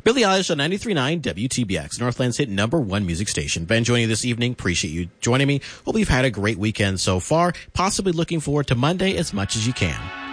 Billie Eilish on 93.9 WTBX, Northland's hit #1 music station. Ben joining you this evening. Appreciate you joining me. Hope you've had a great weekend so far. Possibly looking forward to Monday as much as you can.